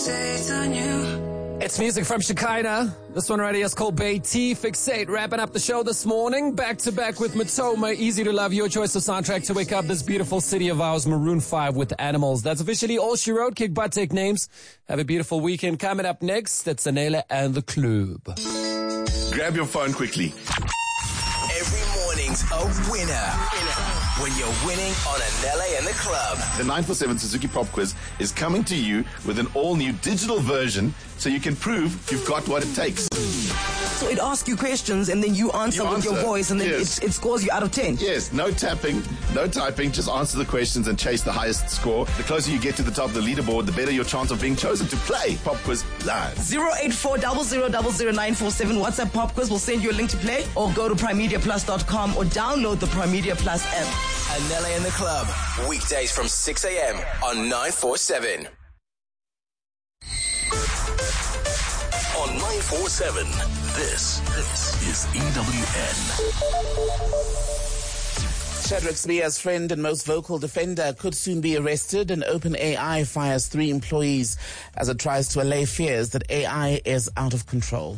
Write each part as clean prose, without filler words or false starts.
fixate on you. It's music from Shekinah. This one right here is called Bay T. Fixate. Wrapping up the show this morning. Back to back with Matoma. Easy to love. Your choice of soundtrack to wake up this beautiful city of ours. Maroon 5 with Animals. That's officially all she wrote. Kick butt, take names. Have a beautiful weekend. Coming up next, that's Anela and the Club. Grab your phone quickly. Every morning's a winner. When you're winning on Anela and the Club. The 947 Suzuki Pop Quiz is coming to you with an all-new digital version so you can prove you've got what it takes. So it asks you questions and then you answer with your voice and then it scores you out of 10. Yes, no tapping, no typing, just answer the questions and chase the highest score. The closer you get to the top of the leaderboard, the better your chance of being chosen to play Pop Quiz live. 084 0000 947 WhatsApp Pop Quiz. We'll send you a link to play or go to primemediaplus.com or download the Prime Media Plus app. Anela and the Club, weekdays from 6 a.m. on 947. On 947, this is EWN. Shadrack Sibiya's friend and most vocal defender could soon be arrested, and OpenAI fires 3 employees as it tries to allay fears that AI is out of control.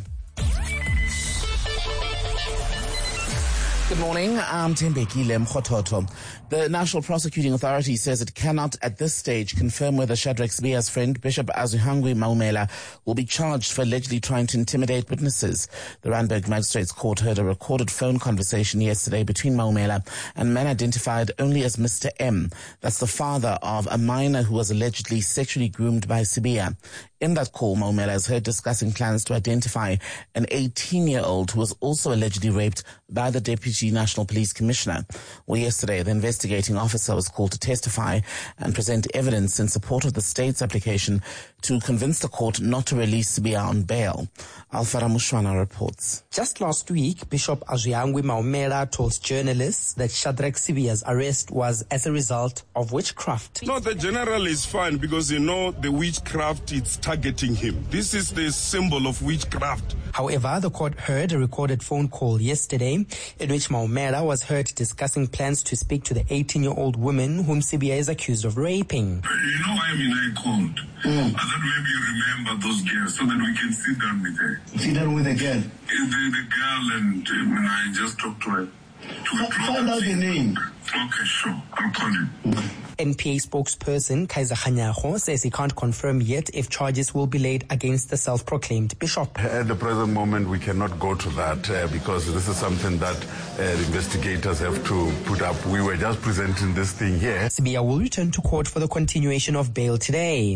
Good morning, I'm Tembekile Mkhototo. The National Prosecuting Authority says it cannot at this stage confirm whether Shadrack Sibiya's friend, Bishop Azuhangwe Maumela, will be charged for allegedly trying to intimidate witnesses. The Randburg Magistrates Court heard a recorded phone conversation yesterday between Maumela and a man identified only as Mr. M. That's the father of a minor who was allegedly sexually groomed by Sibiya. In that call, Maumela is heard discussing plans to identify an 18-year-old who was also allegedly raped by the Deputy National Police Commissioner. Well, yesterday, the investigating officer was called to testify and present evidence in support of the state's application to convince the court not to release Sibiya on bail. Alfara Mushwana reports. Just last week, Bishop Azuhangwe Maumela told journalists that Shadrack Sibiya's arrest was as a result of witchcraft. No, the general is fine because the witchcraft is targeting him. This is the symbol of witchcraft. However, the court heard a recorded phone call yesterday in which Maumela was heard discussing plans to speak to the 18-year-old woman whom Sibiya is accused of raping. You know why I called? I thought maybe you remember those girls so that we can sit down with her. Sit down with the girl? The girl and I just talked to her. Find out the name. Okay, sure. I'll call you. NPA spokesperson Kaiser Khanyago says he can't confirm yet if charges will be laid against the self-proclaimed bishop. At the present moment, we cannot go to that because this is something that the investigators have to put up. We were just presenting this thing here. Sibiya will return to court for the continuation of bail today.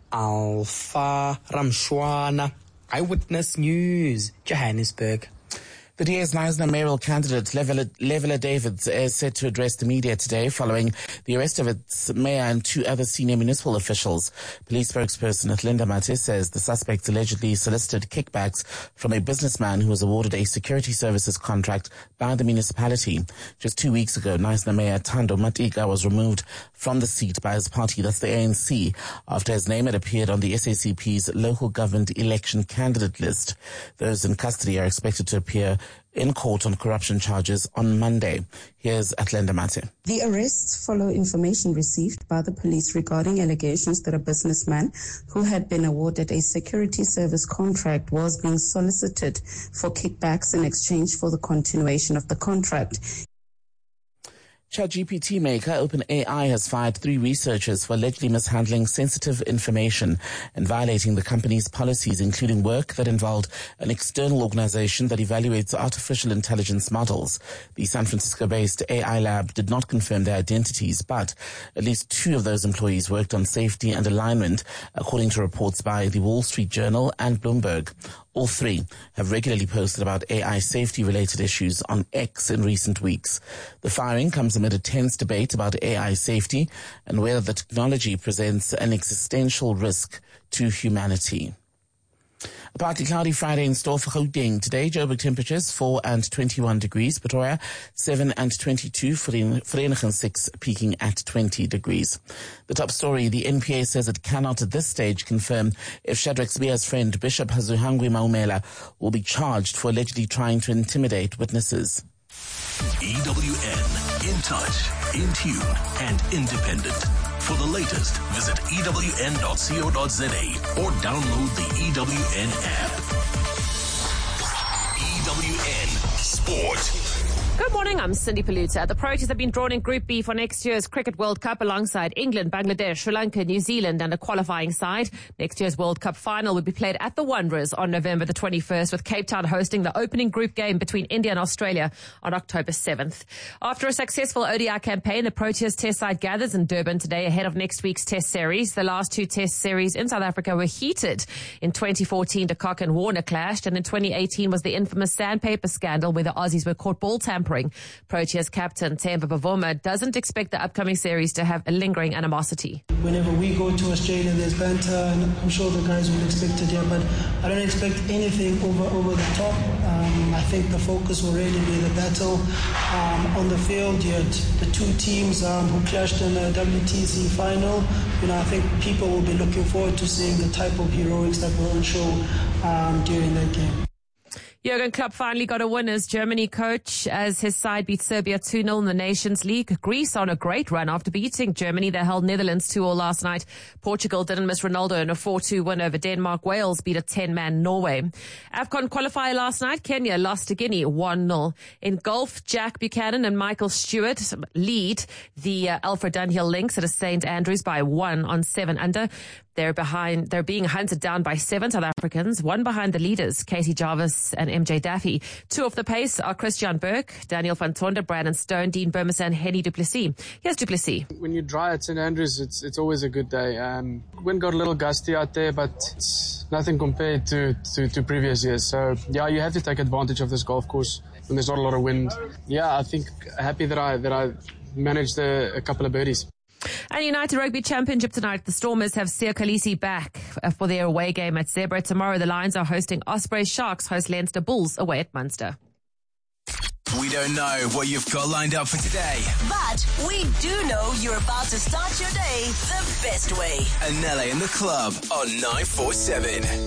Alpha Ramshwana, Eyewitness News, Johannesburg. The DA's Knysna mayoral candidate, Levela Davids, is set to address the media today following the arrest of its mayor and 2 other senior municipal officials. Police spokesperson Linda Mate says the suspects allegedly solicited kickbacks from a businessman who was awarded a security services contract by the municipality. Just 2 weeks ago, Knysna Mayor Thando Matika was removed from the seat by his party, that's the ANC, after his name had appeared on the SACP's local government election candidate list. Those in custody are expected to appear in court on corruption charges on Monday. Here's Atlenda Mate. The arrests follow information received by the police regarding allegations that a businessman who had been awarded a security service contract was being solicited for kickbacks in exchange for the continuation of the contract. ChatGPT maker OpenAI has fired 3 researchers for allegedly mishandling sensitive information and violating the company's policies, including work that involved an external organization that evaluates artificial intelligence models. The San Francisco-based AI lab did not confirm their identities, but at least 2 of those employees worked on safety and alignment, according to reports by the Wall Street Journal and Bloomberg. All 3 have regularly posted about AI safety-related issues on X in recent weeks. The firing comes amid a tense debate about AI safety and whether the technology presents an existential risk to humanity. A partly cloudy Friday in store for Gauteng. Today, Joburg temperatures 4 and 21 degrees. Pretoria 7 and 22. Vereeniging 6 peaking at 20 degrees. The top story, the NPA says it cannot at this stage confirm if Shadrack Sibiya's friend Bishop Azuhangwe Maumela will be charged for allegedly trying to intimidate witnesses. EWN, in touch, in tune, and independent. For the latest, visit ewn.co.za or download the EWN app. EWN Sport. Good morning, I'm Cindy Paluta. The Proteas have been drawn in Group B for next year's Cricket World Cup alongside England, Bangladesh, Sri Lanka, New Zealand and a qualifying side. Next year's World Cup final will be played at the Wanderers on November the 21st, with Cape Town hosting the opening group game between India and Australia on October 7th. After a successful ODI campaign, the Proteas Test side gathers in Durban today ahead of next week's Test series. The last two Test series in South Africa were heated. In 2014, de Kock and Warner clashed, and in 2018 was the infamous sandpaper scandal where the Aussies were caught ball tampering. Proteas captain Themba Bavuma doesn't expect the upcoming series to have a lingering animosity. Whenever we go to Australia, there's banter, and I'm sure the guys will expect it here, but I don't expect anything over the top. I think the focus will really be the battle on the field. You had the two teams who clashed in the WTC final. I think people will be looking forward to seeing the type of heroics that were on show during that game. Jurgen Klopp finally got a win as Germany coach as his side beat Serbia 2-0 in the Nations League. Greece on a great run after beating Germany. They held Netherlands 2-0 last night. Portugal didn't miss Ronaldo in a 4-2 win over Denmark. Wales beat a 10-man Norway. AFCON qualifier last night. Kenya lost to Guinea 1-0. In golf, Jack Buchanan and Michael Stewart lead the Alfred Dunhill Lynx at a St. Andrews by 1 on 7 under. They're being hunted down by 7 South Africans, one behind the leaders, Casey Jarvis and MJ Daffy. 2 off the pace are Christian Burke, Daniel van Tonder, Brandon Stone, Dean Burmester and Henny du Plessis. Here's du Plessis. When you dry at St. Andrews, it's always a good day. Wind got a little gusty out there, but it's nothing compared to previous years. So, yeah, you have to take advantage of this golf course when there's not a lot of wind. Yeah, I think happy that I managed a couple of birdies. And United Rugby Championship tonight. The Stormers have Siya Kolisi back for their away game at Zebra. Tomorrow the Lions are hosting Ospreys. Sharks host Leinster. Bulls away at Munster. We don't know what you've got lined up for today, but we do know you're about to start your day the best way. Anele in the Club on 947.